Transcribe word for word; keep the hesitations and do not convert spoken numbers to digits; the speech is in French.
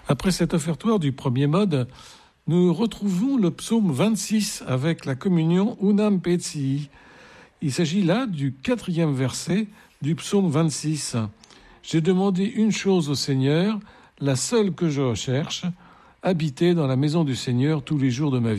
Après cet offertoire du premier mode, nous retrouvons le psaume vingt-six avec la communion Unam Pecii. Il s'agit là du quatrième verset du psaume vingt-six. J'ai demandé une chose au Seigneur, la seule que je recherche, habiter dans la maison du Seigneur tous les jours de ma vie.